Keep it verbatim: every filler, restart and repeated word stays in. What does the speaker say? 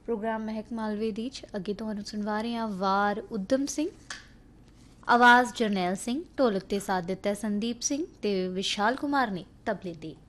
Programme महक मालवे दी च अगे तुहानूं सुनवा रहे हैं वार उद्यम सिंह, आवाज़ जरनैल सिंह, ढोलक ते साथ दित्ता संदीप सिंह ते विशाल कुमार ने तबले दी।